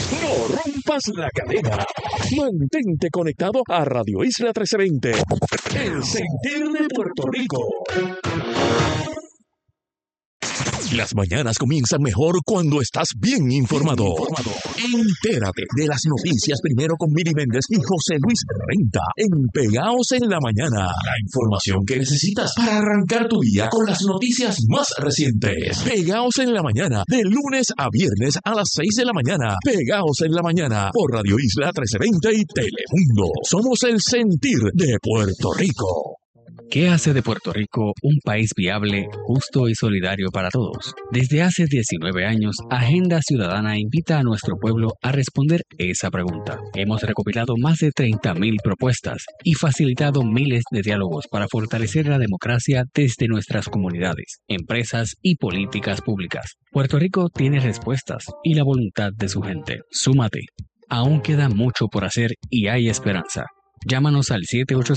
No rompas la cadena. Mantente conectado a Radio Isla 1320. El sentir de Puerto Rico. Las mañanas comienzan mejor cuando estás bien informado. Entérate de las noticias primero con Miri Méndez y José Luis Renta en Pegaos en la Mañana. La información que necesitas para arrancar tu día con las noticias más recientes. Pegaos en la Mañana, de lunes a viernes a las 6 de la mañana. Pegaos en la Mañana por Radio Isla 1320 y Telemundo. Somos el sentir de Puerto Rico. ¿Qué hace de Puerto Rico un país viable, justo y solidario para todos? Desde hace 19 años, Agenda Ciudadana invita a nuestro pueblo a responder esa pregunta. Hemos recopilado más de 30,000 propuestas y facilitado miles de diálogos para fortalecer la democracia desde nuestras comunidades, empresas y políticas públicas. Puerto Rico tiene respuestas y la voluntad de su gente. Súmate. Aún queda mucho por hacer y hay esperanza. Llámanos al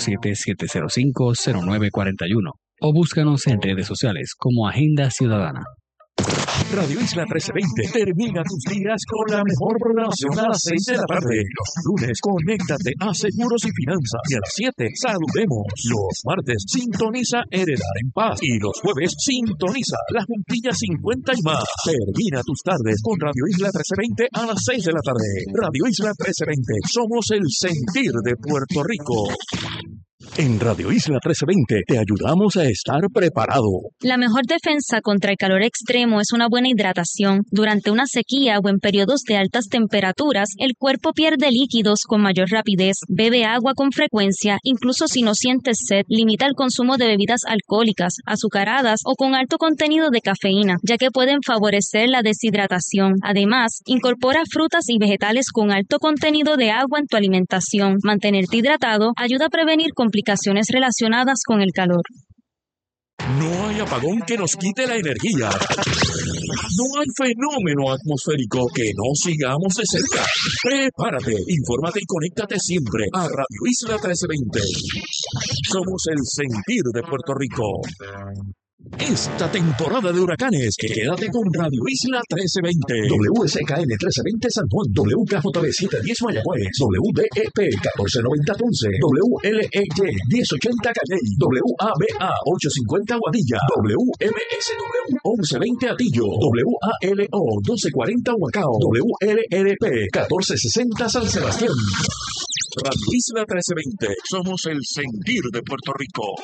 787-705-0941 o búscanos en redes sociales como Agenda Ciudadana. Radio Isla 1320 termina tus días con la mejor programación a las 6 de la tarde. Los lunes, conéctate a Seguros y Finanzas. Y a las 7, saludemos. Los martes, sintoniza Heredar en Paz. Y los jueves, sintoniza La Juntilla 50 y más. Termina tus tardes con Radio Isla 1320 a las 6 de la tarde. Radio Isla 1320, somos el sentir de Puerto Rico. En Radio Isla 1320 te ayudamos a estar preparado. La mejor defensa contra el calor extremo es una buena hidratación. Durante una sequía o en periodos de altas temperaturas, el cuerpo pierde líquidos con mayor rapidez. Bebe agua con frecuencia, incluso si no sientes sed. Limita el consumo de bebidas alcohólicas, azucaradas o con alto contenido de cafeína, ya que pueden favorecer la deshidratación. Además, incorpora frutas y vegetales con alto contenido de agua en tu alimentación. Mantenerte hidratado ayuda a prevenir complicaciones relacionadas con el calor. No hay apagón que nos quite la energía. No hay fenómeno atmosférico que no sigamos de cerca. Prepárate, infórmate y conéctate siempre a Radio Isla 1320. Somos el sentir de Puerto Rico. Esta temporada de huracanes, quédate con Radio Isla 1320. WSKN 1320 San Juan, WKJB 710 Mayagüez, WDEP 1490 Ponce, WLEY 1080 Calley, WABA 850 Guadilla, WMSW 1120 Atillo, WALO 1240 Huacao, WLRP 1460 San Sebastián. Radio Isla 1320, somos el sentir de Puerto Rico.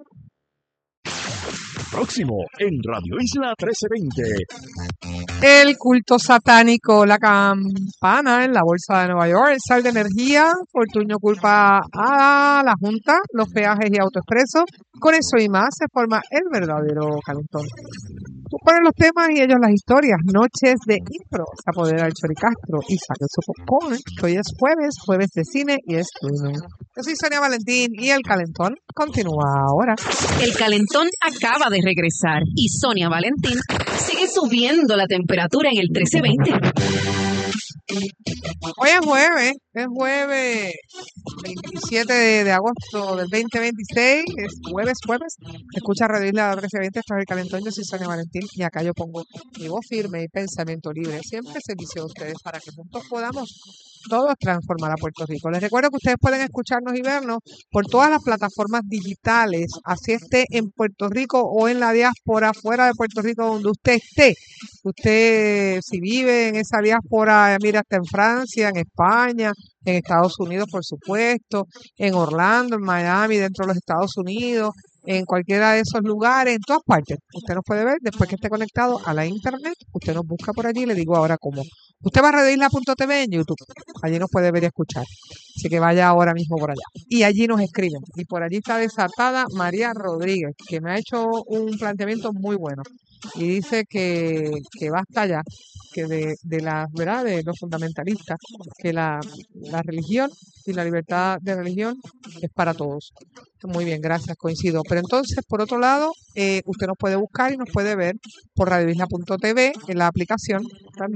Próximo en Radio Isla 1320. El culto satánico, la campana en la bolsa de Nueva York, el sal de energía, Fortuño culpa a la Junta, los peajes y autoexpresos. Con eso y más se forma el verdadero calentón. Tú pones los temas y ellos las historias. Noches de impro, se apodera el Choricastro y saque su popcorn. Hoy es jueves de cine y streaming. Yo soy Sonia Valentín y el calentón continúa ahora. El calentón acaba de regresar y Sonia Valentín sigue subiendo la temperatura en el 1320. Hoy es jueves 27 de agosto del 2026, es jueves. Escucha Radio Isla 1320, esto es el calentón, yo soy Sonia Valentín y acá yo pongo mi voz firme y pensamiento libre, siempre servicio a ustedes para que juntos podamos todos transformar a Puerto Rico. Les recuerdo que ustedes pueden escucharnos y vernos por todas las plataformas digitales, así esté en Puerto Rico o en la diáspora, fuera de Puerto Rico, donde usted esté. Usted, si vive en esa diáspora, mira, está en Francia, en España, en Estados Unidos, por supuesto, en Orlando, en Miami, dentro de los Estados Unidos, en cualquiera de esos lugares, en todas partes. Usted nos puede ver después que esté conectado a la internet. Usted nos busca por allí, le digo ahora cómo. Usted va a radioisla.tv en YouTube. Allí nos puede ver y escuchar. Así que vaya ahora mismo por allá. Y allí nos escriben. Y por allí está desatada María Rodríguez, que me ha hecho un planteamiento muy bueno. Y dice que basta ya, que de la verdad de los fundamentalistas, que la religión y la libertad de religión es para todos. Muy bien, gracias, coincido. Pero entonces, por otro lado, usted nos puede buscar y nos puede ver por radioisla.tv en la aplicación también.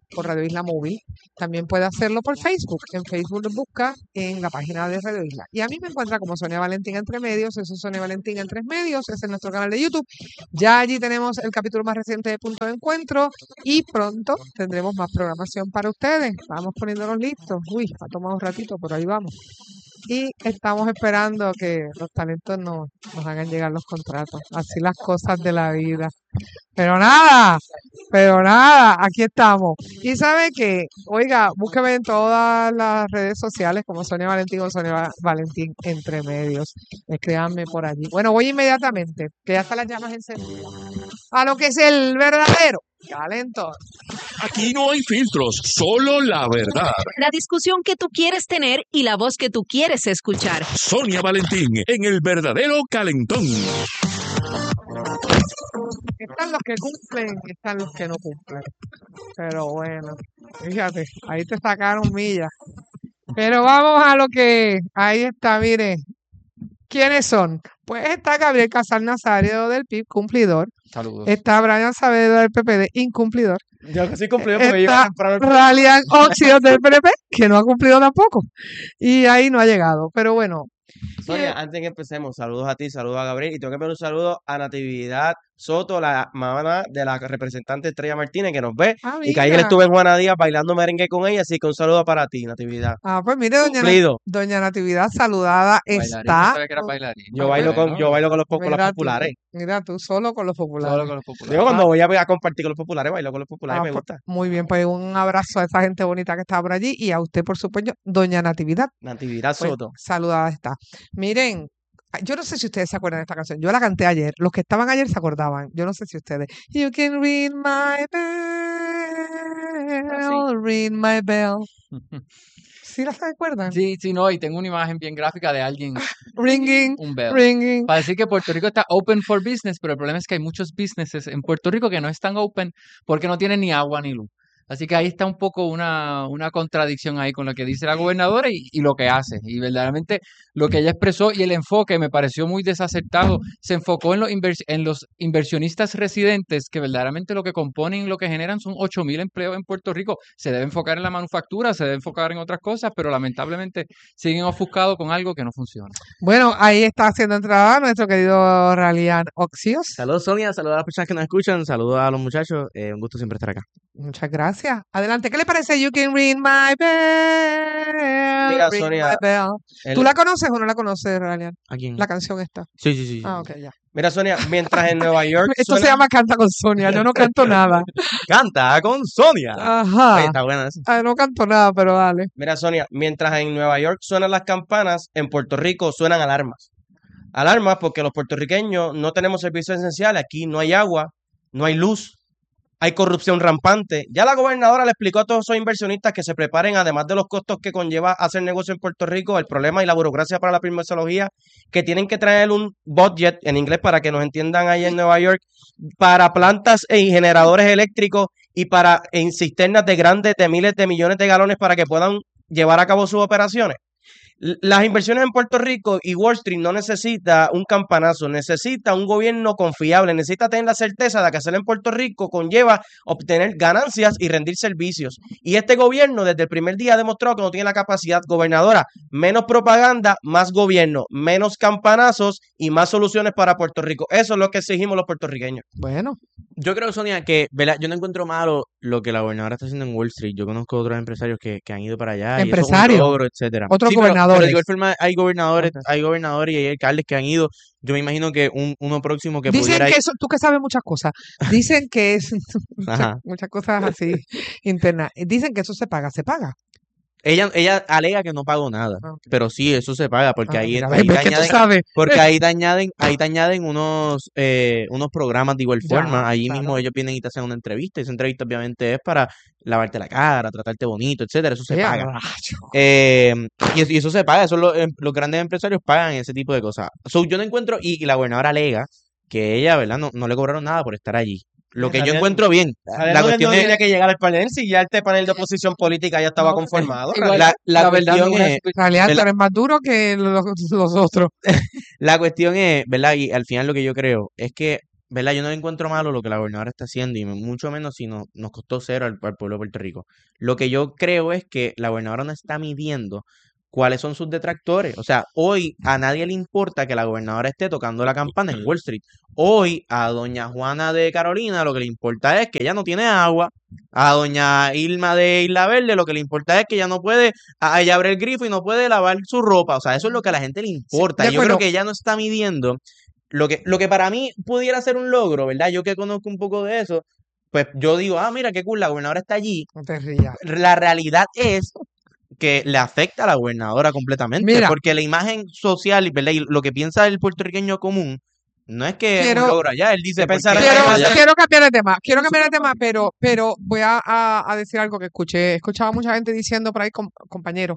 por Radio Isla Móvil. También puede hacerlo por Facebook. En Facebook lo busca en la página de Radio Isla. Y a mí me encuentra como Sonia Valentín Entre Medios. Eso es Sonia Valentín en Tres Medios. Ese es nuestro canal de YouTube. Ya allí tenemos el capítulo más reciente de Punto de Encuentro. Y pronto tendremos más programación para ustedes. Vamos poniéndonos listos. Uy, ha tomado un ratito, pero ahí vamos. Y estamos esperando que los talentos nos hagan llegar los contratos. Así las cosas de la vida. Pero nada, aquí estamos. Y sabe que, oiga, búsqueme en todas las redes sociales como Sonia Valentín o Sonia Valentín Entre Medios. Escríbanme por allí. Bueno, voy inmediatamente, que ya están las llamas encendidas, a lo que es el verdadero Calentón. Aquí no hay filtros, solo la verdad. La discusión que tú quieres tener y la voz que tú quieres escuchar. Sonia Valentín en el verdadero Calentón. Están los que cumplen y están los que no cumplen. Pero bueno, fíjate, ahí te sacaron millas. Pero vamos a lo que ahí está, mire. ¿Quiénes son? Pues está Gabriel Casal Nazario del PIB, cumplidor. Saludos. Está Brian Saavedra del PPD, incumplidor. Yo que sí cumplí porque yo Está Ralian Óxidos del PNP, que no ha cumplido tampoco. Y ahí no ha llegado. Pero bueno. Sonia, antes que empecemos, saludos a ti, saludos a Gabriel y tengo que enviar un saludo a Natividad Soto, la mamá de la representante Estrella Martínez que nos ve y que ayer estuve en Juana Díaz bailando merengue con ella, así que un saludo para ti, Natividad. Pues mire, doña Natividad saludada está. Yo bailo con los populares. Mira, tú solo con los populares. Yo cuando voy a compartir con los populares, bailo con los populares, me gusta. Muy bien, pues un abrazo a esa gente bonita que está por allí y a usted, por supuesto, doña Natividad. Natividad Pues, Soto. saludada está. Miren, yo no sé si ustedes se acuerdan de esta canción. Yo la canté ayer. Los que estaban ayer se acordaban. Yo no sé si ustedes. You can ring my bell, ring my bell. ¿Sí la recuerdan? Sí, no, y tengo una imagen bien gráfica de alguien Ringing, un bell. ringing. Para decir que Puerto Rico está open for business, pero el problema es que hay muchos businesses en Puerto Rico que no están open porque no tienen ni agua ni luz. Así que ahí está un poco una contradicción ahí con lo que dice la gobernadora y lo que hace. Y verdaderamente lo que ella expresó y el enfoque me pareció muy desacertado. Se enfocó en los inversionistas residentes, que verdaderamente lo que componen, lo que generan son 8,000 empleos en Puerto Rico. Se debe enfocar en la manufactura, se debe enfocar en otras cosas, pero lamentablemente siguen ofuscados con algo que no funciona. Bueno, ahí está haciendo entrada nuestro querido Ralian Óxidos. Saludos, Sonia, saludos a las personas que nos escuchan, saludos a los muchachos, un gusto siempre estar acá. Muchas gracias. Adelante, ¿qué le parece You Can Ring My Bell? Mira, Ring Sonia, My Bell. ¿Tú la conoces o no la conoces, Ralian? ¿A quién? La canción esta. Sí. Ah, ok, ya. Mira, Sonia, mientras en Nueva York Esto se llama Canta con Sonia, yo no canto nada. Canta con Sonia. Ajá. Oye, está buena eso. No canto nada, pero dale. Mira, Sonia, mientras en Nueva York suenan las campanas, en Puerto Rico suenan alarmas. Alarmas porque los puertorriqueños no tenemos servicios esenciales. Aquí no hay agua, no hay luz, hay corrupción rampante. Ya la gobernadora le explicó a todos esos inversionistas que se preparen, además de los costos que conlleva hacer negocio en Puerto Rico, el problema y la burocracia para la permisología, que tienen que traer un budget, en inglés para que nos entiendan ahí en Nueva York, para plantas y generadores eléctricos y para en cisternas de miles de millones de galones para que puedan llevar a cabo sus operaciones. Las inversiones en Puerto Rico y Wall Street no necesita un campanazo, necesita un gobierno confiable, necesita tener la certeza de que hacerlo en Puerto Rico conlleva obtener ganancias y rendir servicios. Y este gobierno desde el primer día ha demostrado que no tiene la capacidad. Gobernadora, menos propaganda, más gobierno, menos campanazos y más soluciones para Puerto Rico. Eso es lo que exigimos los puertorriqueños. Bueno. Yo creo, Sonia, que ¿verdad? Yo no encuentro malo lo que la gobernadora está haciendo en Wall Street. Yo conozco otros empresarios que han ido para allá. ¿Empresarios? Y eso es un logro, etcétera. Otros Sí, gobernadores. Pero de igual forma hay gobernadores y hay alcaldes que han ido. Yo me imagino que uno próximo que Dicen pudiera que eso, tú que sabes muchas cosas, dicen que es Ajá. muchas cosas así internas. Dicen que eso se paga. Ella alega que no pagó nada, Ok. pero sí, eso se paga porque ahí, Mira, ahí ves que tú te sabes. porque ahí te añaden unos programas de igual Ya, forma. Ahí claro. mismo ellos vienen y te hacen una entrevista. Y esa entrevista obviamente es para lavarte la cara, tratarte bonito, etcétera. Eso se Ya, paga. rayo. Y eso se paga. Eso los grandes empresarios pagan ese tipo de cosas. So, yo no encuentro, y la gobernadora alega que ella, ¿verdad? No le cobraron nada por estar allí. Lo que yo Saliendo- encuentro bien. La Sabiendo que cuestión no es, tenía que llegar al panel si ya este panel de oposición política ya estaba No, conformado. igual, la verdad cuestión no es- es, En realidad tú ¿verdad? eres más duro que los otros. La cuestión es, ¿verdad? Y al final lo que yo creo es que ¿verdad? Yo no le encuentro malo lo que la gobernadora está haciendo y mucho menos si nos costó cero al pueblo de Puerto Rico. Lo que yo creo es que la gobernadora no está midiendo cuáles son sus detractores. O sea, hoy a nadie le importa que la gobernadora esté tocando la campana en Wall Street. Hoy a doña Juana de Carolina lo que le importa es que ella no tiene agua. A doña Irma de Isla Verde lo que le importa es que ella no puede, ella abre el grifo y no puede lavar su ropa. O sea, eso es lo que a la gente le Sí, importa. de Y yo creo acuerdo. que ella no está midiendo lo que para mí pudiera ser un logro, ¿verdad? Yo que conozco un poco de eso, pues yo digo, mira qué cool, la gobernadora está allí. No te rías. La realidad es que le afecta a la gobernadora completamente, Mira, porque la imagen social, ¿verdad? Y lo que piensa el puertorriqueño común, no es que es un quiero, logro allá, él dice, Se ¿por pensará qué que quiero, allá? quiero cambiar de tema, pero voy a decir algo que escuché. Escuchaba mucha gente diciendo por ahí, compañeros,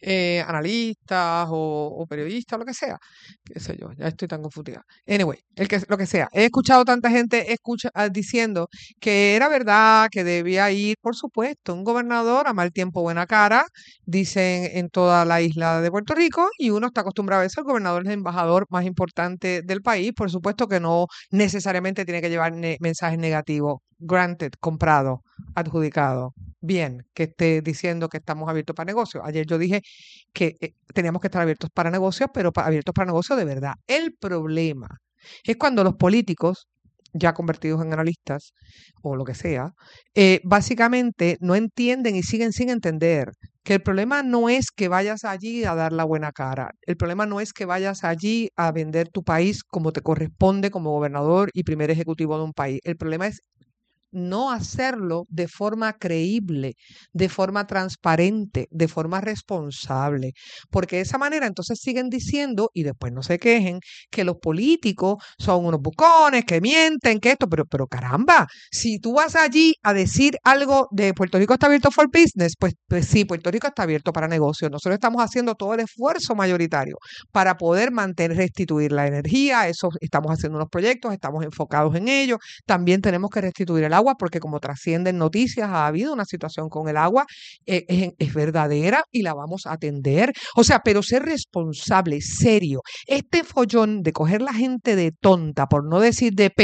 analistas o periodistas, lo que sea, qué sé yo, ya estoy tan confundida. Anyway, lo que sea. He escuchado tanta gente diciendo que era verdad, que debía ir, por supuesto, un gobernador a mal tiempo, buena cara, dicen en toda la isla de Puerto Rico, y uno está acostumbrado a eso. El gobernador es el embajador más importante del país. Por supuesto que no necesariamente tiene que llevar mensajes negativos. Granted, comprado, adjudicado. Bien, que esté diciendo que estamos abiertos para negocios. Ayer yo dije que teníamos que estar abiertos para negocios, pero abiertos para negocios de verdad. El problema es cuando los políticos, ya convertidos en analistas o lo que sea, básicamente no entienden y siguen sin entender que el problema no es que vayas allí a dar la buena cara. El problema no es que vayas allí a vender tu país como te corresponde como gobernador y primer ejecutivo de un país. El problema es no hacerlo de forma creíble, de forma transparente, de forma responsable, porque de esa manera entonces siguen diciendo, y después no se quejen, que los políticos son unos bucones, que mienten, que esto, pero caramba, si tú vas allí a decir algo de Puerto Rico está abierto for business, pues sí, Puerto Rico está abierto para negocios. Nosotros estamos haciendo todo el esfuerzo mayoritario para poder mantener, restituir la energía, eso estamos haciendo unos proyectos, estamos enfocados en ello. También tenemos que restituir el agua, porque como trascienden noticias, ha habido una situación con el agua, es verdadera y la vamos a atender. O sea, pero ser responsable, serio. Este follón de coger la gente de tonta, por no decir de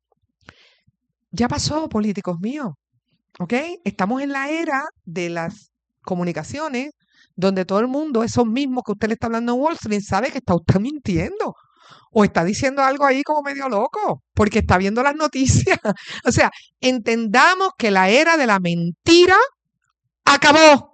ya pasó, políticos míos, ¿ok? Estamos en la era de las comunicaciones, donde todo el mundo, esos mismos que usted le está hablando en Wall Street, sabe que está usted mintiendo. O está diciendo algo ahí como medio loco, porque está viendo las noticias. O sea, entendamos que la era de la mentira acabó.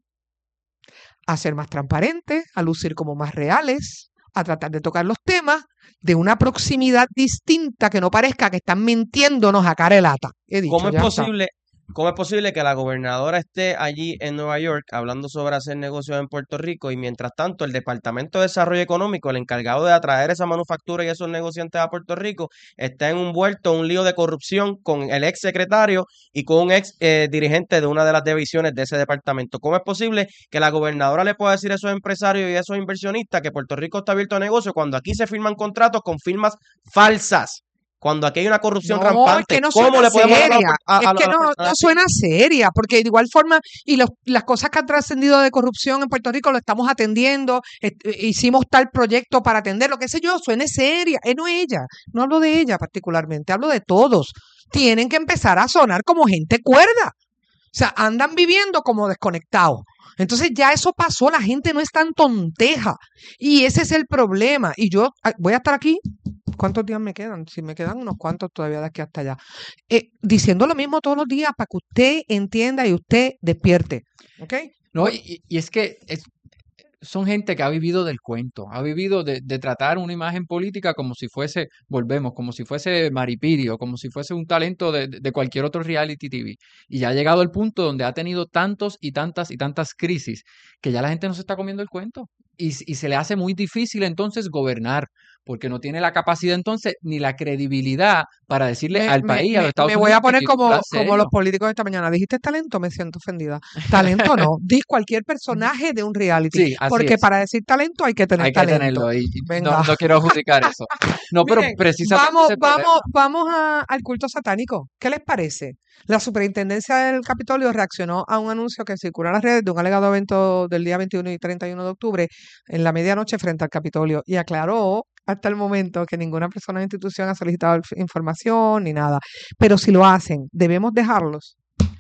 A ser más transparentes, a lucir como más reales, a tratar de tocar los temas de una proximidad distinta, que no parezca que están mintiéndonos a cara de lata. He dicho, ¿Cómo es ya está. ¿Cómo es posible que la gobernadora esté allí en Nueva York hablando sobre hacer negocios en Puerto Rico y mientras tanto el Departamento de Desarrollo Económico, el encargado de atraer esa manufactura y esos negociantes a Puerto Rico, está envuelto en un lío de corrupción con el ex secretario y con un ex dirigente de una de las divisiones de ese departamento? ¿Cómo es posible que la gobernadora le pueda decir a esos empresarios y a esos inversionistas que Puerto Rico está abierto a negocios cuando aquí se firman contratos con firmas falsas? Cuando aquí hay una corrupción No, es rampante, que no ¿cómo suena le podemos hablar seria. Es que no suena seria, porque de igual forma, y las cosas que han trascendido de corrupción en Puerto Rico lo estamos atendiendo, hicimos tal proyecto para atenderlo, qué sé yo, suene seria. No ella, no hablo de ella particularmente, hablo de todos. Tienen que empezar a sonar como gente cuerda. O sea, andan viviendo como desconectados. Entonces ya eso pasó, la gente no es tan tonteja. Y ese es el problema. Y yo voy a estar aquí. ¿Cuántos días me quedan? Si me quedan unos cuantos todavía de aquí hasta allá. Diciendo lo mismo todos los días para que usted entienda y usted despierte. ¿Ok? No, y es que son gente que ha vivido del cuento, ha vivido de tratar una imagen política como si fuese, volvemos, como si fuese Maripirio, como si fuese un talento de cualquier otro reality TV. Y ya ha llegado el punto donde ha tenido tantos y tantas crisis que ya la gente no se está comiendo el cuento. Y se le hace muy difícil entonces gobernar, porque no tiene la capacidad entonces ni la credibilidad para decirle al país, a los Estados Me Unidos, voy a que poner tiene un plan como los serio. políticos de esta mañana. ¿Dijiste talento? Me siento ofendida. Talento no. Di cualquier personaje de un reality. Sí, así Porque es. para decir talento hay que tener Hay que talento. tenerlo y Venga. no quiero juzgar eso. No, pero Miren, precisamente ese es el problema. vamos al culto satánico. ¿Qué les parece? La superintendencia del Capitolio reaccionó a un anuncio que circula en las redes de un alegado evento del día 21 y 31 de octubre en la medianoche frente al Capitolio y aclaró hasta el momento que ninguna persona o institución ha solicitado información ni nada. Pero si lo hacen, ¿debemos dejarlos?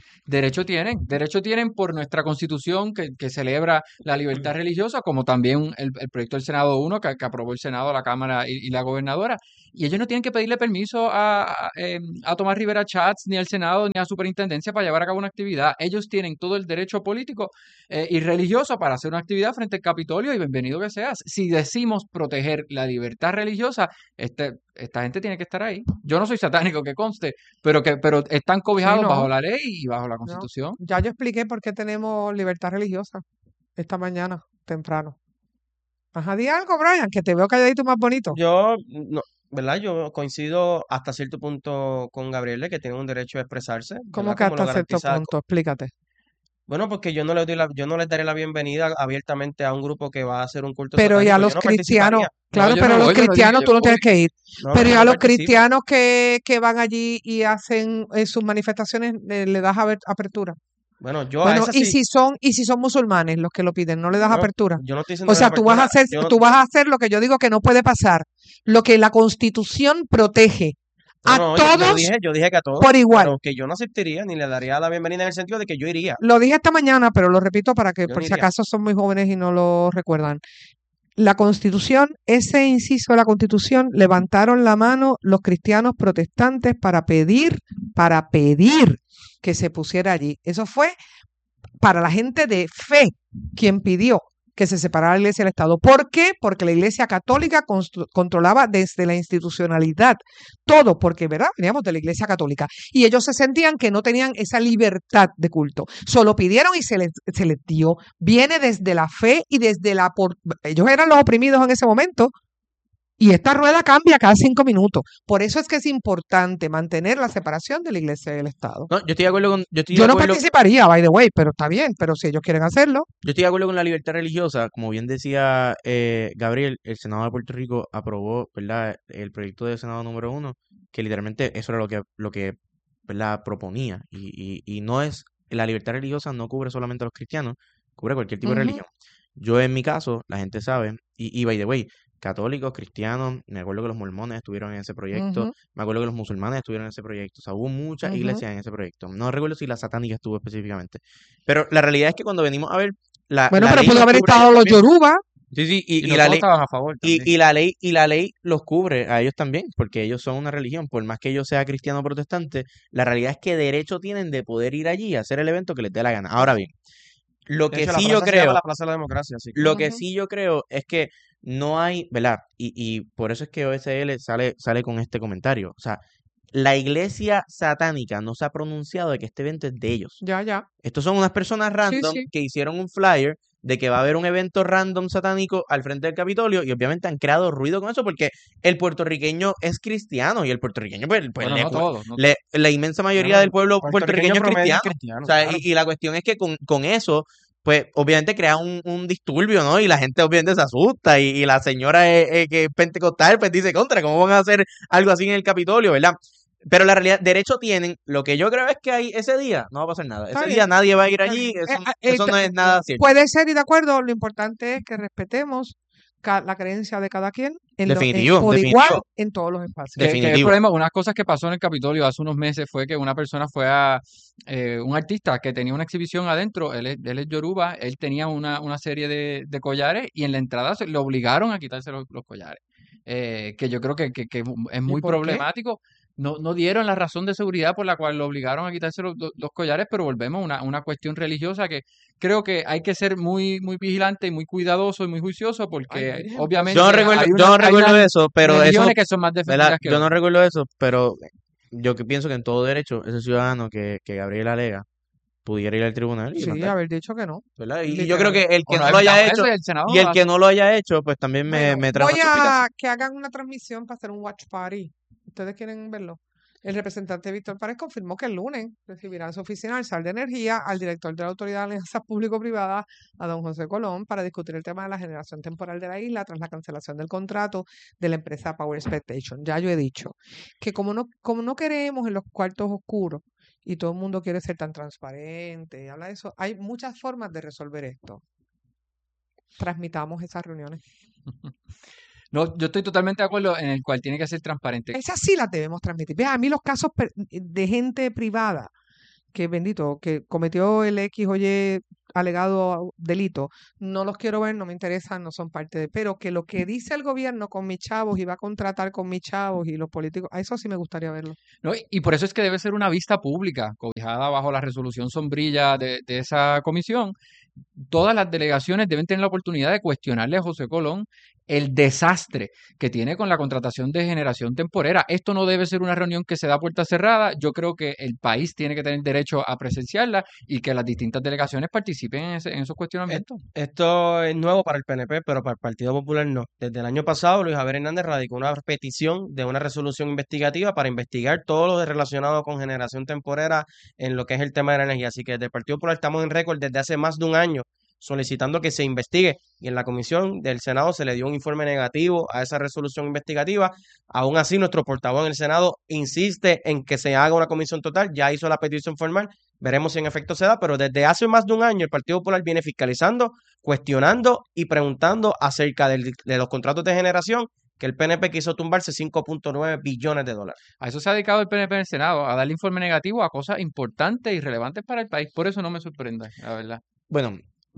Derecho tienen por nuestra constitución que celebra la libertad religiosa, como también el proyecto del Senado 1 que aprobó el Senado, la Cámara y la gobernadora. Y ellos no tienen que pedirle permiso a Tomás Rivera Chats, ni al Senado, ni a la Superintendencia para llevar a cabo una actividad. Ellos tienen todo el derecho político y religioso para hacer una actividad frente al Capitolio y bienvenido que seas. Si decimos proteger la libertad religiosa, esta gente tiene que estar ahí. Yo no soy satánico, que conste, pero están Sí, cobijados bajo no, la ley y bajo la no. Constitución. Ya yo expliqué por qué tenemos libertad religiosa esta mañana, temprano. Ajá, di algo, Brian, que te veo calladito más bonito. Yo, no, ¿verdad? Yo coincido hasta cierto punto con Gabriel de que tiene un derecho a expresarse, ¿Cómo ¿verdad? que Como lo hasta cierto garantiza. punto? Explícate. Bueno, porque yo no les daré la bienvenida abiertamente a un grupo que va a hacer un culto Pero y a satánico. Yo los no cristianos, participaría. No, claro, yo pero no a los voy, yo no dije cristianos que tú yo no tienes voy. que ir. No, Pero no, y yo a no los participo. cristianos que van allí y hacen sus manifestaciones, ¿le das apertura? Bueno, yo a Bueno, esa sí, y si son musulmanes los que lo piden, ¿no le das bueno, apertura? yo no estoy O diciendo de la sea, apertura. Yo no, tú vas a hacer lo que yo digo que no puede pasar, lo que la Constitución protege a no, todos yo dije que a todos, por igual. pero que yo no asistiría ni le daría la bienvenida en el sentido de que yo iría. Lo dije esta mañana, pero lo repito para que Yo por no si iría. acaso son muy jóvenes y no lo recuerdan. La Constitución, ese inciso de la Constitución, levantaron la mano los cristianos protestantes para pedir que se pusiera allí. Eso fue para la gente de fe quien pidió que se separara la iglesia del Estado. ¿Por qué? Porque la iglesia católica controlaba desde la institucionalidad todo, porque, ¿verdad? Veníamos de la iglesia católica. Y ellos se sentían que no tenían esa libertad de culto. Solo pidieron y se les dio. Viene desde la fe y desde ellos eran los oprimidos en ese momento. Y esta rueda cambia cada 5 minutos. Por eso es que es importante mantener la separación de la iglesia y del Estado. No, yo estoy de acuerdo con, Yo no participaría, by the way, pero está bien. Pero si ellos quieren hacerlo. yo estoy de acuerdo con la libertad religiosa. Como bien decía Gabriel, el Senado de Puerto Rico aprobó, ¿verdad?, el proyecto de Senado número 1, que literalmente eso era lo que ¿verdad?, proponía. Y no es, la libertad religiosa no cubre solamente a los cristianos, cubre cualquier tipo de Ujú. religión. Yo en mi caso, la gente sabe, y by the way, católicos, cristianos, me acuerdo que los mormones estuvieron en ese proyecto, Ujú, me acuerdo que los musulmanes estuvieron en ese proyecto, o sea, hubo muchas ujú. iglesias en ese proyecto. No recuerdo si la satánica estuvo específicamente, pero la realidad es que cuando venimos a ver, Bueno, la pero ley pudo los haber cubre a estado ellos los también. Yoruba. Sí, sí, Y y no la todos ley, estaban a favor también. y la ley los cubre a ellos también, porque ellos son una religión, por más que ellos sean cristiano o protestante, la realidad es que derecho tienen de poder ir allí a hacer el evento que les dé la gana. Ahora bien, lo De que hecho, la sí yo plaza se llama creo, la Plaza de la Democracia, así que. lo que Ujú. sí yo creo es que no hay, ¿verdad? Y por eso es que OSL sale con este comentario. O sea, la iglesia satánica no se ha pronunciado de que este evento es de ellos. Ya. Estos son unas personas Sí, random sí. que hicieron un flyer de que va a haber un evento random satánico al frente del Capitolio y obviamente han creado ruido con eso porque el puertorriqueño es cristiano y el puertorriqueño, pues Bueno, le no cu- todos, no le- todos. la inmensa mayoría Bueno, del pueblo puertorriqueño puertorriqueño es promedio es cristiano. cristiano, O sea, claro. y la cuestión es que con eso, pues obviamente crea un disturbio, ¿no? Y la gente obviamente se asusta y la señora que es pentecostal, pues dice, contra, ¿cómo van a hacer algo así en el Capitolio, verdad? Pero la realidad, derecho tienen, lo que yo creo es que hay ese día no va a pasar nada. Está Ese bien, día nadie va a ir está allí, bien. eso no es nada cierto. Puede ser y de acuerdo, lo importante es que respetemos la creencia de cada quien Definitivo, por definitivo, igual en todos los espacios. Que el definitivo. problema, unas cosas que pasó en el Capitolio hace unos meses fue que una persona fue a un artista que tenía una exhibición adentro, él es Yoruba, él tenía una serie de collares y en la entrada le obligaron a quitarse los collares. Que yo creo que es ¿Y muy por qué? problemático. No dieron la razón de seguridad por la cual lo obligaron a quitarse los collares, pero volvemos a una cuestión religiosa que creo que hay que ser muy, muy vigilante y muy cuidadoso y muy juicioso Ay, porque Virgen. obviamente Yo no recuerdo, hay yo no hay recuerdo unas eso, pero eso, religiones que son más ¿verdad? defendidas que Yo no otras. recuerdo eso, pero yo que pienso que en todo derecho, ese ciudadano que Gabriel alega pudiera ir al tribunal y Sí, demandar, haber dicho que no, ¿verdad? Y yo creo literal. que el O que nos no lo haya evitamos hecho eso y el Senado y lo el que hace. no lo haya hecho, pues también Bueno, me trae voy una suspicacia. a que hagan una transmisión para hacer un watch party. ¿Ustedes quieren verlo? El representante Víctor Párez confirmó que el lunes recibirá en su oficina al SAR de Energía, al director de la Autoridad de Alianzas Público-Privadas, a don José Colón, para discutir el tema de la generación temporal de la isla tras la cancelación del contrato de la empresa Power Expectation. Ya yo he dicho que como no queremos en los cuartos oscuros y todo el mundo quiere ser tan transparente, y habla de eso, hay muchas formas de resolver esto. Transmitamos esas reuniones. No, yo estoy totalmente de acuerdo en el cual tiene que ser transparente. Esas sí las debemos transmitir. Vea, a mí los casos de gente privada que cometió el X o Y alegado delito, no los quiero ver, no me interesan, no son parte de, pero que lo que dice el gobierno con mis chavos y va a contratar con mis chavos y los políticos, a eso sí me gustaría verlo. ¿No? Y por eso es que debe ser una vista pública, cobijada bajo la resolución sombrilla de esa comisión. Todas las delegaciones deben tener la oportunidad de cuestionarle a José Colón el desastre que tiene con la contratación de generación temporera. Esto no debe ser una reunión que se da a puerta cerrada. Yo creo que el país tiene que tener derecho a presenciarla y que las distintas delegaciones participen en esos cuestionamientos. Esto es nuevo para el PNP, pero para el Partido Popular no. Desde el año pasado, Luis Javier Hernández radicó una petición de una resolución investigativa para investigar todo lo relacionado con generación temporera en lo que es el tema de la energía. Así que desde el Partido Popular estamos en récord desde hace más de un año solicitando que se investigue, y en la comisión del Senado se le dio un informe negativo a esa resolución investigativa. Aún así, nuestro portavoz en el Senado insiste en que se haga una comisión total, ya hizo la petición formal, veremos si en efecto se da, pero desde hace más de un año el Partido Popular viene fiscalizando, cuestionando y preguntando acerca de los contratos de generación que el PNP quiso tumbarse 5.9 billones de dólares. A eso se ha dedicado el PNP en el Senado, a darle informe negativo a cosas importantes y relevantes para el país. Por eso no me sorprende, la verdad. Bueno,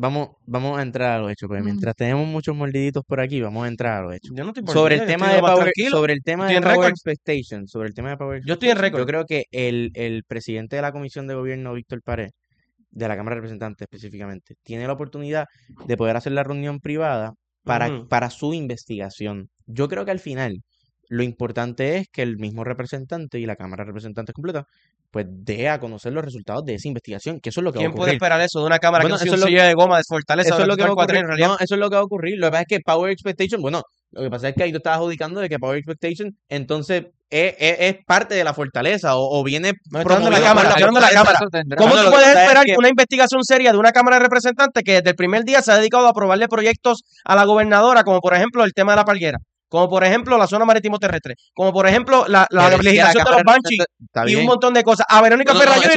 vamos a entrar a los hechos, porque mientras tenemos muchos mordiditos por aquí, vamos a entrar a los hechos. Yo no estoy Sobre el tema de Power, sobre el tema de Power récord. Expectation, sobre el tema de Power Yo estoy en récord. Yo creo que el presidente de la Comisión de Gobierno, Víctor Pared, de la Cámara de Representantes específicamente, tiene la oportunidad de poder hacer la reunión privada para su investigación. Yo creo que al final lo importante es que el mismo representante y la Cámara de Representantes completa pues dé a conocer los resultados de esa investigación, que eso es lo que va a ocurrir. ¿Quién puede esperar eso de una Cámara Bueno, que eso es es un silla de goma de fortaleza? Eso es lo que va a ocurrir. en realidad. No, eso es lo que va a ocurrir. Lo que pasa es que Power Expectation, bueno, lo que pasa es que ahí tú estás adjudicando de que Power Expectation entonces es parte de la fortaleza o viene promovido por la Cámara. ¿Cómo tú puedes esperar que una investigación seria de una Cámara de Representantes que desde el primer día se ha dedicado a aprobarle proyectos a la gobernadora, como por ejemplo el tema de la palguera, como por ejemplo la zona marítimo terrestre, como por ejemplo la legislación de los Banshee y un montón de cosas? A Verónica Ferrayoli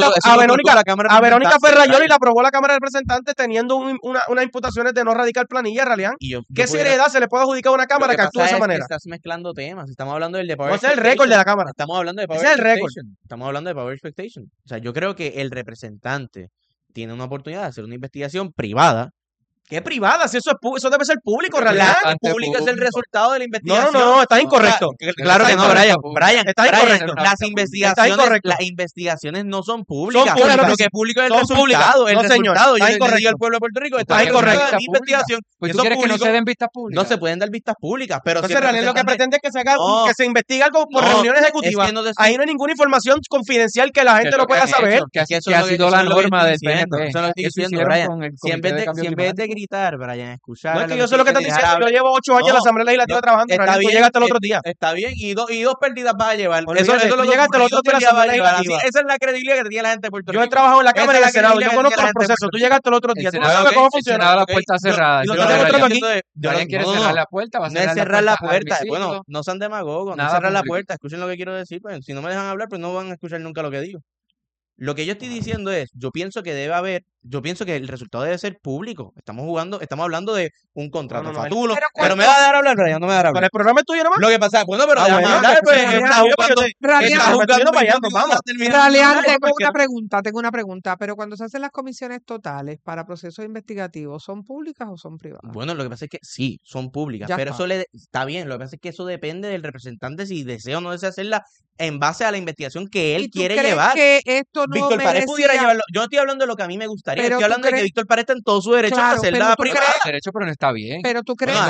la aprobó la Cámara de Representantes teniendo unas imputaciones de no radical planilla, Ralián. ¿Qué seriedad se le puede adjudicar a una Cámara que actúe de esa manera? Estás mezclando temas. Estamos hablando del de Power Expectation. Ese es el récord de la Cámara. Estamos hablando de Power Expectation. Estamos hablando de Power Expectation. O sea, yo creo que el representante tiene una oportunidad de hacer una investigación privada. ¿Qué privada? Si eso debe ser público, realidad. Público es el resultado de la investigación. No, estás incorrecto. Claro que no, Brian. Estás incorrecto. Las investigaciones no son públicas. Son públicas. Lo que es público es el resultado. El resultado. Está incorrecto. El pueblo de Puerto Rico está incorrecto. Investigación. Pues tú quieres que no se den vistas públicas. No se pueden dar vistas públicas, pero entonces realidad lo que pretende es que se haga, que se investigue algo por reuniones ejecutivas. Ahí no hay ninguna información confidencial que la gente no pueda saber. Que ha sido la norma del PNP. Eso lo estoy diciendo, Brian. Si en vez de gritar, Brian, escuchar. No, es que yo sé lo que estás diciendo. Yo llevo 8 años en la Asamblea Legislativa trabajando. Está bien, tú llegaste el otro día. Está bien, y dos pérdidas vas a llevar. Eso es lo que llegaste el otro día en la Asamblea Legislativa. Esa es la credibilidad que tiene la gente de Puerto Rico. Yo he trabajado en la Cámara y en el Senado. Yo conozco los procesos. Tú llegaste el otro día. Tú sabes cómo funciona. La puerta cerrada. Brian quiere cerrar la puerta. No es cerrar la puerta. Bueno, no sean demagogos. No cerrar la puerta. Escuchen lo que quiero decir. Si no me dejan hablar, pues no van a escuchar nunca lo que digo. Lo que yo estoy diciendo es, yo pienso que el resultado debe ser público. Estamos hablando de un contrato fatulo. Pero me va a dar a hablar, Brian, no me va a dar a hablar. Pero el programa es tuyo nomás. Lo que pasa, bueno, pero déjame hablar, tengo una pregunta, pero cuando se hacen las comisiones totales para procesos investigativos, ¿son públicas o son privadas? Bueno, lo que pasa es que sí, son públicas, pero eso está bien. Lo que pasa es que eso depende del representante si desea o no desea hacerla en base a la investigación que él quiere llevar. Que esto no Víctor Pared pudiera llevarlo. Yo no estoy hablando de lo que a mí me gustaría, estoy hablando de que Víctor Pared está en todo su derecho a hacerla privada. Pero no está bien. Pero tú crees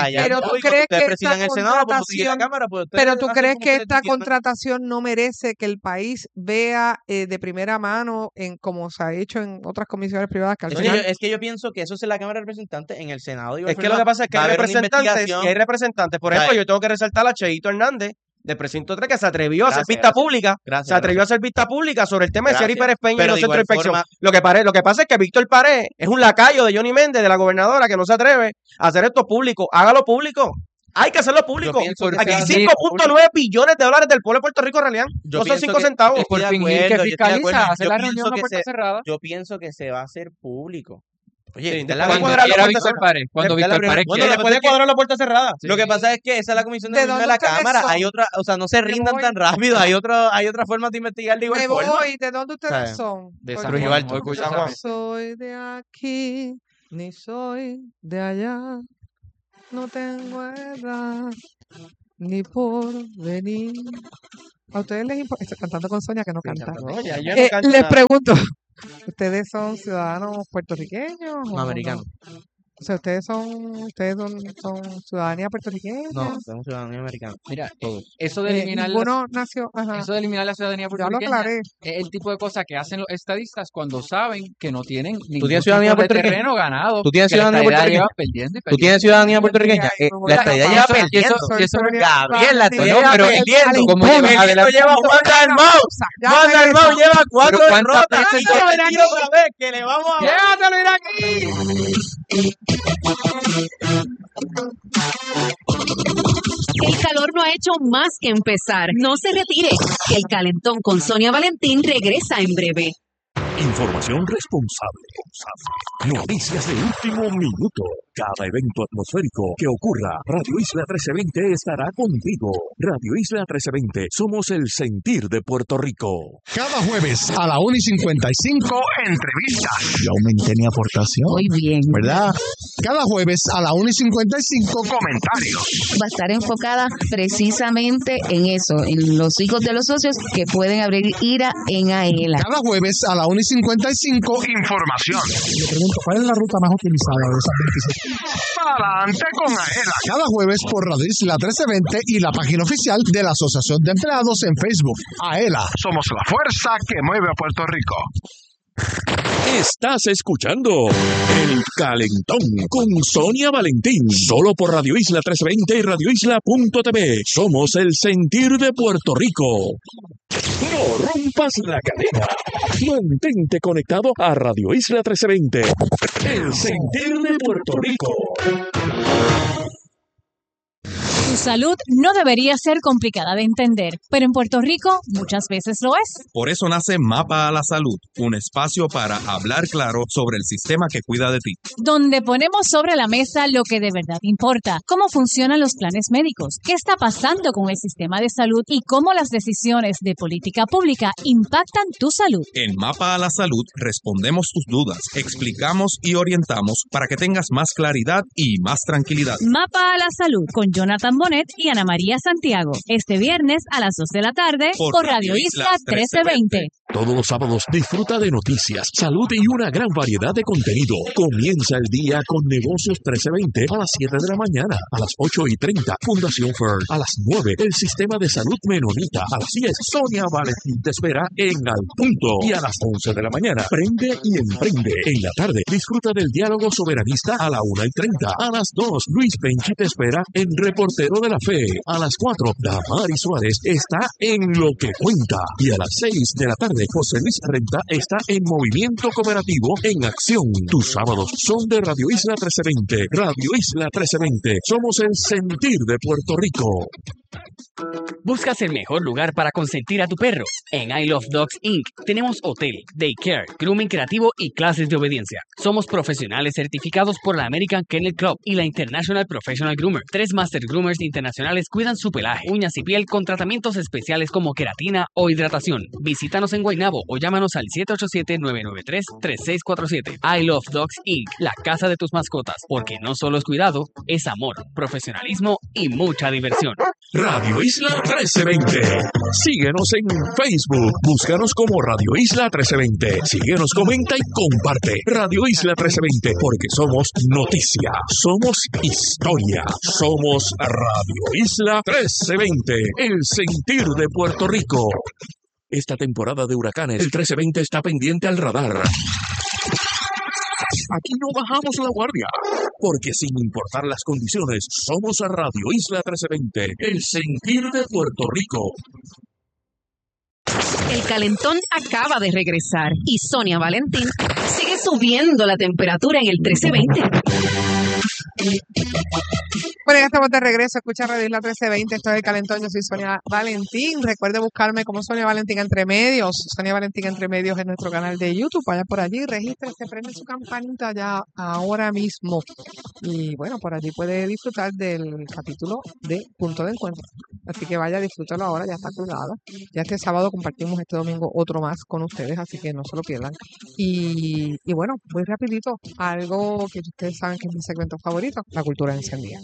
que esta contratación no merece que el país vea de primera mano como se ha hecho en otras comisiones privadas que al final... Es que yo pienso que eso es en la Cámara de Representantes, en el Senado. Es que lo que pasa es que hay representantes. Por ejemplo, yo tengo que resaltar a Cheito Hernández del precinto 3 que se atrevió a hacer vista pública. Se atrevió a hacer vista pública sobre el tema de Sierra y Pérez Peña y los centros de inspección. Lo que pasa es que Víctor Pared es un lacayo de Johnny Méndez, de la gobernadora, que no se atreve a hacer esto público. Hágalo público. Hay que hacerlo público. Aquí hay 5.9 billones de dólares del pueblo de Puerto Rico, realidad. No son 5 centavos. Por fingir que fiscaliza, hacer la reunión a puerta cerrada. Yo pienso que se va a hacer público. Oye, Sí, esta es la después misma- cuadrar la Era puerta Víctor cerrada. Párez. Cuando Esta es la Víctor Párez primera- Bueno, quiere. después de cuadrar la puerta cerrada. Lo que pasa es que esa es la comisión de ¿De Gobierno de dónde la ustedes Cámara. son? Hay otra, o sea, no se rindan voy. tan rápido. Hay otra forma de investigar de igual Me forma. voy. ¿De dónde ustedes ¿Sabes? son? De Porque San Trujillo Juan, Alto. Orgullo San San Juan. Juan. soy de aquí, ni soy de allá. No tengo edad, ni por venir. A ustedes les importa. Estoy cantando con Sonia que no canta. No, ya yo no canto Les nada. pregunto, ¿ustedes son ciudadanos puertorriqueños? No, americano. O sea, ¿ustedes son ciudadanía puertorriqueña? No, somos ciudadanía americana. Mira, Todos. eso de eliminar Ninguno nació. Ajá. eso de eliminar la ciudadanía Ya lo puertorriqueña aclaré. es el tipo de cosa que hacen los estadistas cuando saben que no tienen ningún tienes tipo ciudadanía de puertorriqueña? terreno ganado. ¿Tú tienes que la ciudadanía estadidad puertorriqueña? lleva perdiendo y ¿Tú tienes perdiendo. ciudadanía puertorriqueña? La estadía lleva Y eso- perdiendo. y eso no es Gabriel, la estadía Bueno, lleva pero perdiendo. como lleva adelante- lleva Juan Dalmau. Ya Juan regreso. Dalmau lleva 4 Pero ¿cuántas derrotas. veces Llévatelo, yo- Iraquí, otra vez, que le vamos a... ¡Llévatelo, Iraquí! El calor no ha hecho más que empezar. No se retire, que el calentón con Sonia Valentín regresa en breve. Información responsable. Noticias de último minuto. Cada evento atmosférico que ocurra, Radio Isla 1320 estará contigo. Radio Isla 1320, somos el sentir de Puerto Rico. Cada jueves a la 1:55, entrevistas. Y aumenté mi aportación. Muy bien. ¿Verdad? Cada jueves a la 1:55, comentarios. Va a estar enfocada precisamente en eso, en los hijos de los socios que pueden abrir IRA en AELA. Cada jueves a la 1:55, información. Le pregunto, ¿cuál es la ruta más utilizada de esas 26? Adelante con AELA. Cada jueves por Radio Isla 1320 y la página oficial de la Asociación de Empleados en Facebook. AELA, somos la fuerza que mueve a Puerto Rico. Estás escuchando El Calentón con Sonia Valentín, solo por Radio Isla 1320 y radioisla.tv. Somos el sentir de Puerto Rico. No rompas la cadena. Mantente conectado a Radio Isla 1320, el sentir de Puerto Rico. Tu salud no debería ser complicada de entender, pero en Puerto Rico muchas veces lo es. Por eso nace Mapa a la Salud, un espacio para hablar claro sobre el sistema que cuida de ti. Donde ponemos sobre la mesa lo que de verdad importa, cómo funcionan los planes médicos, qué está pasando con el sistema de salud y cómo las decisiones de política pública impactan tu salud. En Mapa a la Salud respondemos tus dudas, explicamos y orientamos para que tengas más claridad y más tranquilidad. Mapa a la Salud con Jonathan Bonet y Ana María Santiago. Este viernes a las 2 de la tarde por Radio Isla 1320. Todos los sábados disfruta de noticias, salud y una gran variedad de contenido. Comienza el día con Negocios 1320 a las 7 de la mañana, a las 8:30 Fundación Fern, a las 9 el Sistema de Salud Menonita, a las 10 Sonia Valentín te espera en Al Punto y a las 11 de la mañana Prende y Emprende. En la tarde disfruta del diálogo soberanista a la 1:30, a las 2 Luis Benchi te espera en Reportero de la Fe, a las 4 Damari Suárez está en Lo que Cuenta y a las 6 de la tarde José Luis Renta está en Movimiento Cooperativo en Acción. Tus sábados son de Radio Isla 1320. Radio Isla 1320. Somos el sentir de Puerto Rico. ¿Buscas el mejor lugar para consentir a tu perro? En I Love Dogs Inc. tenemos hotel, daycare, grooming creativo y clases de obediencia. Somos profesionales certificados por la American Kennel Club y la International Professional Groomer. 3 Master Groomers internacionales cuidan su pelaje, uñas y piel con tratamientos especiales como queratina o hidratación. Visítanos en Guaynabo o llámanos al 787-993-3647. I Love Dogs Inc. La casa de tus mascotas, porque no solo es cuidado, es amor, profesionalismo y mucha diversión. Radio Isla 1320. Síguenos en Facebook. Búscanos como Radio Isla 1320. Síguenos, comenta y comparte. Radio Isla 1320. Porque somos noticia. Somos historia. Somos Radio Isla 1320. El sentir de Puerto Rico. Esta temporada de huracanes, el 1320 está pendiente al radar. Aquí no bajamos la guardia, porque sin importar las condiciones, somos a Radio Isla 1320, el sentir de Puerto Rico. El calentón acaba de regresar y Sonia Valentín sigue subiendo la temperatura en el 1320. Bueno, ya estamos de regreso. Escucha Radio Isla 1320. Esto es El Calentón. Yo soy Sonia Valentín. Recuerde buscarme como Sonia Valentín Entre Medios. Sonia Valentín Entre Medios en nuestro canal de YouTube. Vaya por allí, regístrese, prende su campanita ya ahora mismo. Y bueno, por allí puede disfrutar del capítulo de Punto de Encuentro. Así que vaya, disfrútalo ahora, ya está colgado. Ya este sábado compartimos, este domingo otro más con ustedes, así que no se lo pierdan. Y bueno, muy rapidito, algo que ustedes saben que es mi segmento favorito, la cultura encendida.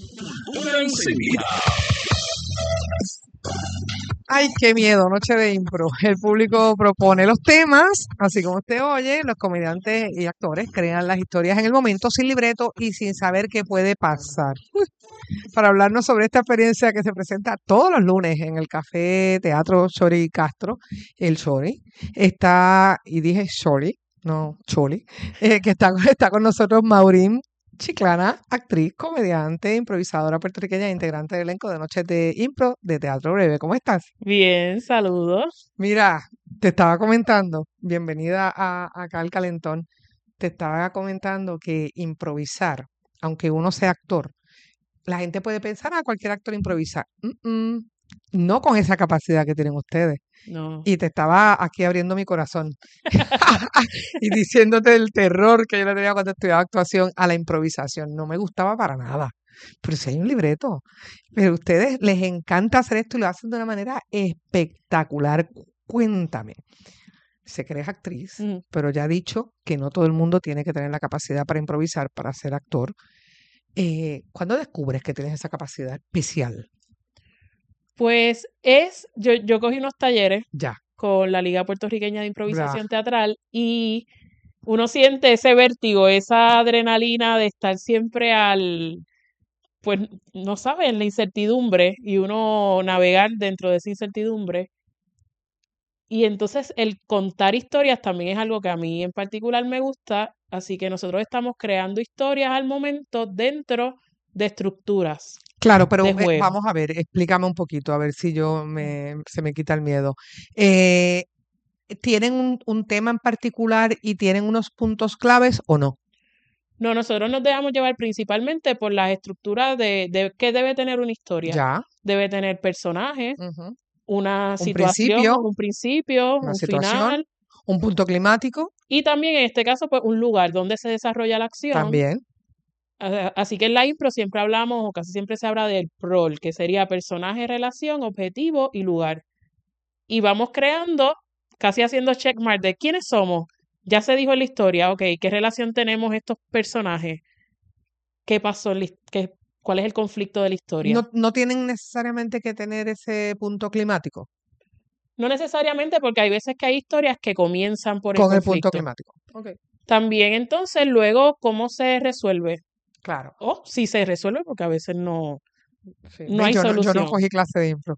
Ay, qué miedo, noche de impro. El público propone los temas, así como usted oye, los comediantes y actores crean las historias en el momento, sin libreto y sin saber qué puede pasar. Para hablarnos sobre esta experiencia que se presenta todos los lunes en el Café Teatro Chori Castro, el Chori, está, y dije Chori, no Choli, que está con nosotros Maurín Chiclana, actriz, comediante, improvisadora puertorriqueña e integrante del elenco de Noches de Impro de Teatro Breve. ¿Cómo estás? Bien, saludos. Mira, te estaba comentando, bienvenida acá al Calentón, te estaba comentando que improvisar, aunque uno sea actor, la gente puede pensar, cualquier actor improvisa. No con esa capacidad que tienen ustedes. No. Y te estaba aquí abriendo mi corazón y diciéndote el terror que yo le tenía cuando estudiaba actuación a la improvisación. No me gustaba para nada. Pero si hay un libreto. Pero a ustedes les encanta hacer esto y lo hacen de una manera espectacular. Cuéntame. Sé que eres actriz, pero ya he dicho que no todo el mundo tiene que tener la capacidad para improvisar, para ser actor. ¿Cuándo descubres que tienes esa capacidad especial? Pues yo cogí unos talleres Ya. con la Liga Puertorriqueña de Improvisación Teatral y uno siente ese vértigo, esa adrenalina de estar siempre pues no sabe, en la incertidumbre y uno navegar dentro de esa incertidumbre. Y entonces el contar historias también es algo que a mí en particular me gusta, así que nosotros estamos creando historias al momento dentro de estructuras. Claro, pero de juego. vamos a ver, explícame un poquito, a ver si se me quita el miedo. ¿Tienen un tema en particular y tienen unos puntos claves o no? No, nosotros nos dejamos llevar principalmente por las estructuras de qué debe tener una historia. Ya. Debe tener personajes, una Un situación, principio, un principio, una un situación, final un punto climático y también en este caso pues un lugar donde se desarrolla la acción. también. Así que en la impro siempre hablamos o casi siempre se habla del rol, que sería personaje, relación, objetivo y lugar. Y vamos creando, casi haciendo checkmark de quiénes somos. Ya se dijo en la historia, ok, ¿qué relación tenemos estos personajes? ¿Qué pasó? ¿Cuál es el conflicto de la historia? No tienen necesariamente que tener ese punto climático No necesariamente, porque hay veces que hay historias que comienzan por el con el conflicto. punto climático. Okay. También entonces luego, ¿cómo se resuelve? Claro. O si se resuelve, porque a veces no Sí. no hay Yo solución. no cogí clase de impro.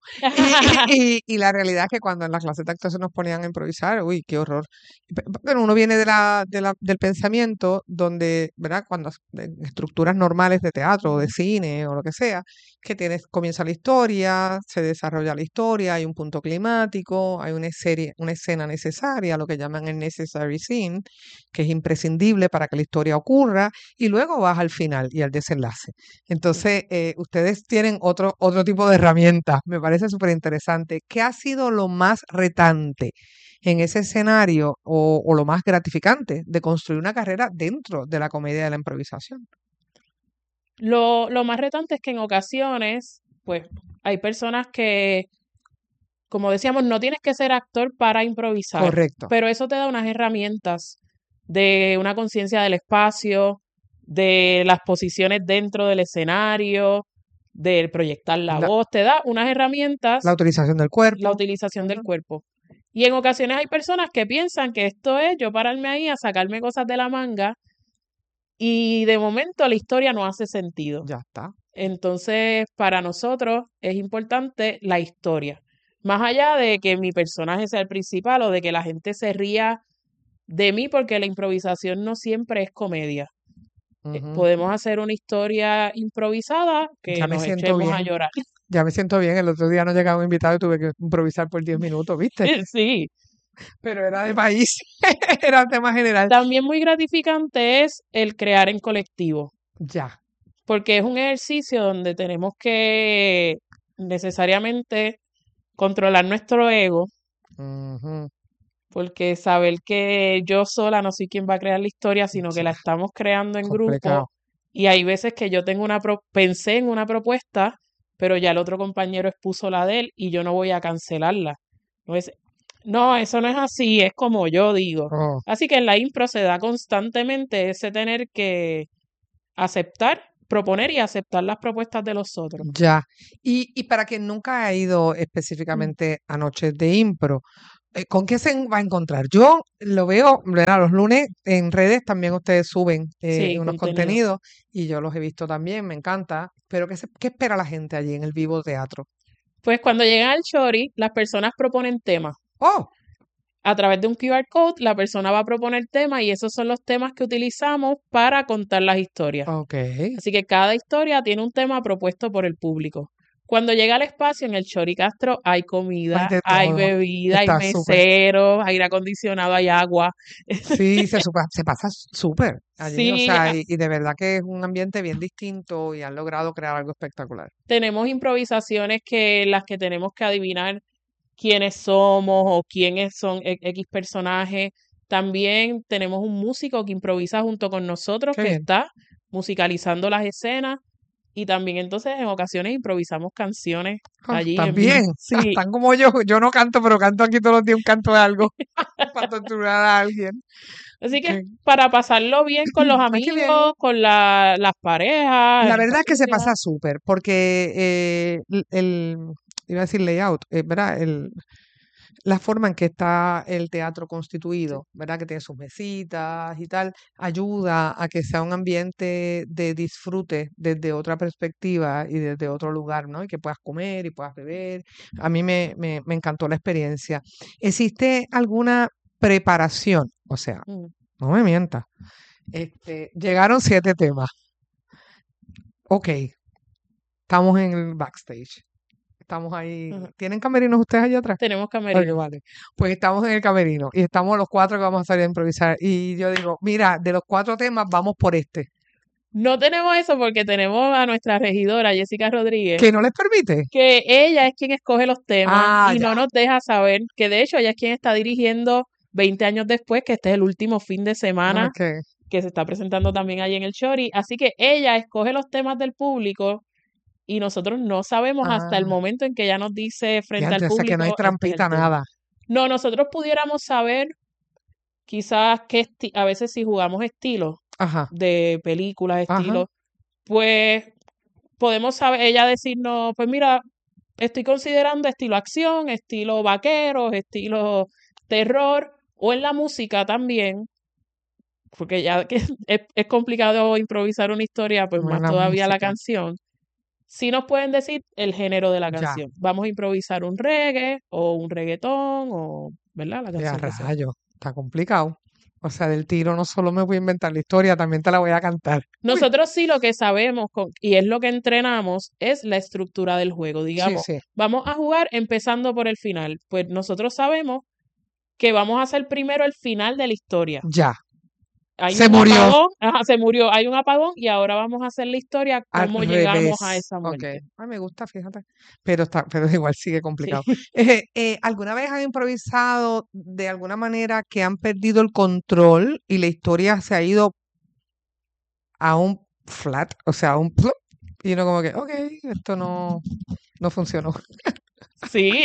Y la realidad es que cuando en la clase de actuación nos ponían a improvisar, uy, qué horror. Pero uno viene del pensamiento donde, ¿verdad? Cuando en estructuras normales de teatro o de cine o lo que sea, que comienza la historia, se desarrolla la historia, hay un punto climático, hay una escena necesaria, lo que llaman el necessary scene, que es imprescindible para que la historia ocurra, y luego vas al final y al desenlace. Entonces, ustedes tienen otro tipo de herramientas, me parece súper interesante. ¿Qué ha sido lo más retante en ese escenario o lo más gratificante de construir una carrera dentro de la comedia de la improvisación? Lo más retante es que en ocasiones, pues, hay personas que, como decíamos, no tienes que ser actor para improvisar. Correcto. Pero eso te da unas herramientas de una conciencia del espacio, de las posiciones dentro del escenario, de proyectar la voz, te da unas herramientas. La utilización del cuerpo. La utilización del cuerpo. Y en ocasiones hay personas que piensan que esto es yo pararme ahí a sacarme cosas de la manga y de momento la historia no hace sentido. Ya está. Entonces, para nosotros es importante la historia. Más allá de que mi personaje sea el principal o de que la gente se ría de mí, porque la improvisación no siempre es comedia. Podemos hacer una historia improvisada que nos echemos a llorar. Ya me siento bien. El otro día no llegaba un invitado y tuve que improvisar por 10 minutos, ¿viste? Sí. Pero era de país, era tema general. También muy gratificante es el crear en colectivo. Ya. porque es un ejercicio donde tenemos que necesariamente controlar nuestro ego, Ujú. porque saber que yo sola no soy quien va a crear la historia, sino que la estamos creando en grupo. Complicado. Y hay veces que yo tengo pensé en una propuesta, pero ya el otro compañero expuso la de él y yo no voy a cancelarla. No, eso no es así, es como yo digo. Oh, Así que en la impro se da constantemente ese tener que aceptar, proponer y aceptar las propuestas de los otros. ya. Y para quien nunca ha ido Mm. específicamente a noches de impro, ¿con qué se va a encontrar? Yo lo veo, ¿verdad? Los lunes en redes también ustedes suben Sí, unos contenido. contenidos y yo los he visto también, me encanta. Pero ¿qué espera la gente allí en el Vivo Teatro? Pues cuando llegan al Chori, las personas proponen temas. Oh, A través de un QR code, la persona va a proponer temas y esos son los temas que utilizamos para contar las historias. ok. Así que cada historia tiene un tema propuesto por el público. Cuando llega al espacio en el Chori Castro hay Hay comida, de hay todo. bebida, hay Está súper. meseros, aire acondicionado, hay agua. Sí, se pasa súper allí, o Sí, sea, y de verdad que es un ambiente bien distinto y han logrado crear algo espectacular. tenemos improvisaciones que las que tenemos que adivinar quiénes somos o quiénes son X personajes. También tenemos un músico que improvisa junto con nosotros, Qué que bien. está musicalizando las escenas. Y también entonces en ocasiones improvisamos canciones Ah, allí en vivo. también, Sí, están como yo no canto, pero canto aquí todos los días un canto de algo para torturar a alguien. así que Que- para pasarlo bien con los Ah, qué bien. amigos, con las parejas, La el verdad es que espacio se privado. pasa súper, porque iba a decir layout, ¿verdad? La forma en que está el teatro constituido, ¿verdad? Que tiene sus mesitas y tal, ayuda a que sea un ambiente de disfrute desde otra perspectiva y desde otro lugar, ¿no? Y que puedas comer y puedas beber. A mí me encantó la experiencia. ¿Existe alguna preparación? O sea, Mm. no me mientas. Llegaron 7 temas. Ok, estamos en el backstage. Estamos ahí. Ajá. ¿Tienen camerinos ustedes allá atrás? Tenemos Ok, camerino. vale. Pues estamos en el camerino y estamos los 4 que vamos a salir a improvisar. Y yo digo, mira, de los 4 temas vamos por este. No tenemos eso porque tenemos a nuestra regidora, Jessica Rodríguez, ¿Que no les permite? que ella es quien escoge los temas Ah, y no ya. nos deja saber que de hecho ella es quien está dirigiendo 20 años después, que este es el último fin de semana Ok. que se está presentando también allí en el Chori. Así que ella escoge los temas del público y nosotros no sabemos hasta el Ah, momento en que ella nos dice frente al diantre, o sea que no hay público, este es el trampita, tema. nada. No, nosotros pudiéramos saber quizás a veces si jugamos estilos Ajá, de películas, ajá. estilos, pues podemos saber, ella decirnos, pues mira, estoy considerando estilo acción, estilo vaqueros, estilo terror, o en la música también, porque ya que es complicado improvisar una historia, pues más Buena todavía la música. canción. Sí nos pueden decir el género de la Ya, canción. Vamos a improvisar un reggae o un reggaetón o, ¿verdad? La ya canción que sea. rayo. Está complicado. O sea, del tiro no solo me voy a inventar la historia, también te la voy a cantar. Uy, Nosotros sí lo que sabemos y es lo que entrenamos es la estructura del juego. sí, Digamos, sí. vamos a jugar empezando por el final. Pues nosotros sabemos que vamos a hacer primero el final de la historia. Ya. Hay Se un murió. apagón, ajá, se murió, hay un apagón y ahora vamos a hacer la historia Al cómo llegamos a revés. esa Ok. muerte. Ay, me gusta, fíjate. Pero igual sigue complicado. Sí. ¿Alguna vez han improvisado de alguna manera que han perdido el control y la historia se ha ido a un flat? O sea, a un plop, y uno como que, ok, esto no funcionó. Sí,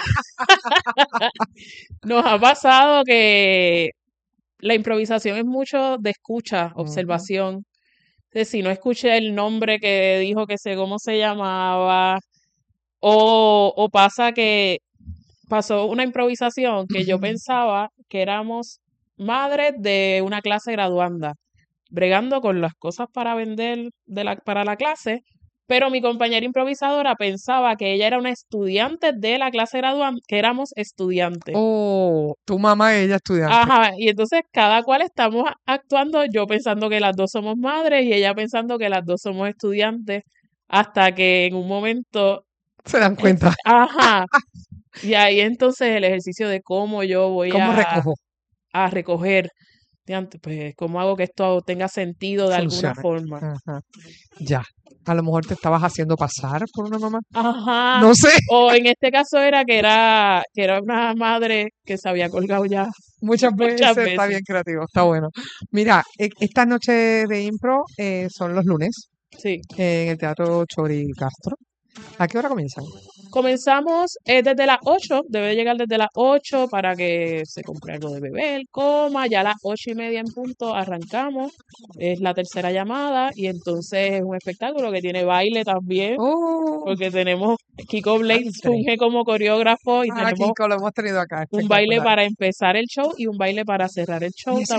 nos ha pasado que la improvisación es mucho de escucha, Ujú. observación. Entonces, si no escuché el nombre que dijo, que sé cómo se llamaba, o pasa que pasó una improvisación que yo Ujú. pensaba que éramos madres de una clase graduanda, bregando con las cosas para vender para la clase, pero mi compañera improvisadora pensaba que ella era una estudiante de la clase graduanda, que éramos estudiantes. Oh, tu mamá y ella estudiante. Ajá, y entonces cada cual estamos actuando, yo pensando que las dos somos madres y ella pensando que las dos somos estudiantes, hasta que en un momento, Se dan cuenta. ajá, y ahí entonces el ejercicio de cómo yo voy ¿Cómo recojo? a recoger Pues, ¿cómo hago que esto tenga sentido de alguna Funcione. forma? Ajá. Ya. A lo mejor te estabas haciendo pasar por una mamá. Ajá. No sé. O en este caso era que era una madre que se había colgado ya Muchas veces. Está veces. bien creativo, está bueno. Mira, esta noche de impro son los lunes Sí. en el Teatro Chori Castro. ¿A qué hora comienzan? Comenzamos desde las 8, debe llegar desde las 8 para que se compre algo de beber, coma, ya a las 8:30 en punto arrancamos, es la tercera llamada y entonces es un espectáculo que tiene baile también, porque tenemos, Kiko Blade funge como coreógrafo y tenemos Kiko lo hemos tenido acá. un baile espectacular. para empezar el show y un baile para cerrar el show.